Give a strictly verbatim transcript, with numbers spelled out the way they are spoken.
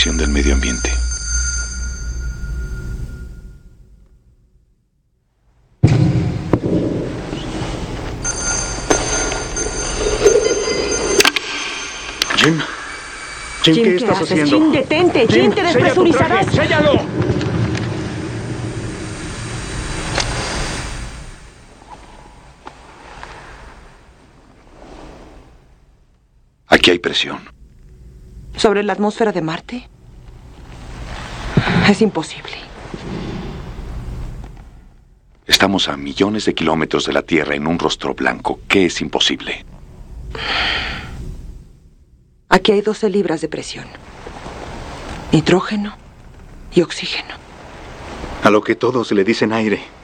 protección del medio ambiente. Jim. Jim, Jim, ¿qué, ¿qué estás haces? haciendo? Jim, detente. Jim, te despresurizarás. ¡Séllalo! Aquí hay presión. ¿Sobre la atmósfera de Marte? Es imposible. Estamos a millones de kilómetros de la Tierra en un rostro blanco. ¿Qué es imposible? Aquí hay doce libras de presión. Nitrógeno y oxígeno. A lo que todos le dicen aire.